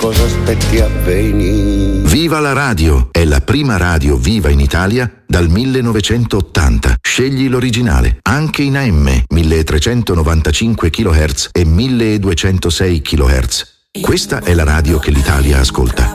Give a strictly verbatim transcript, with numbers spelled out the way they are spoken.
cosa aspetti a venire? Viva la radio! È la prima radio viva in Italia dal millenovecentottanta. Scegli l'originale, anche in A M, milletrecentonovantacinque chilohertz e milleduecentosei chilohertz. Questa è la radio che l'Italia ascolta.